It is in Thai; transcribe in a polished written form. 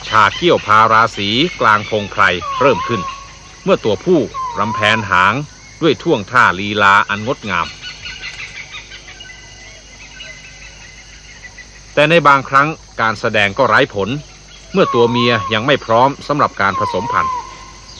ฉากเกี่ยวพาราสีกลางพงไพรเริ่มขึ้นเมื่อตัวผู้รำแผนหางด้วยท่วงท่าลีลาอันงดงามแต่ในบางครั้งการแสดงก็ไร้ผลเมื่อตัวเมียยังไม่พร้อมสำหรับการผสมพันธุ์